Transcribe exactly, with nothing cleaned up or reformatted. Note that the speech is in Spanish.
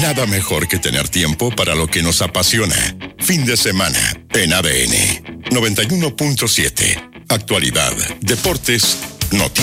Nada mejor que tener tiempo para lo que nos apasiona. Fin de semana en A D N noventa y uno punto siete. Actualidad, deportes, noticias.